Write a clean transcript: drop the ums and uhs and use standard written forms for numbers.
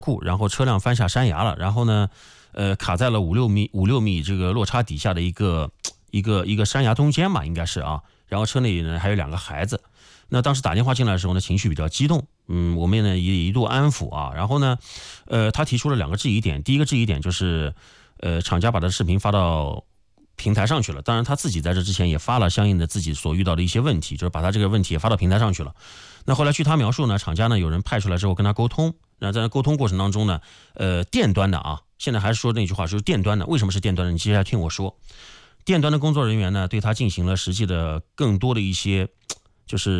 库，然后车辆翻下山崖了，然后呢，卡在了5、6米这个落差底下的一个山崖中间嘛，应该是啊。然后车内呢还有2个孩子。那当时打电话进来的时候呢，情绪比较激动，我们呢也一度安抚啊。然后呢，他提出了2个质疑点，第一个质疑点就是，厂家把他的视频发到平台上去了。当然他自己在这之前也发了相应的自己所遇到的一些问题，就是把他这个问题也发到平台上去了。那后来据他描述呢，厂家呢有人派出来之后跟他沟通，那在沟通过程当中呢，店端的啊，现在还是说那句话，就是店端的，为什么是店端的？你接下来听我说，店端的工作人员呢对他进行了实际的更多的一些，就是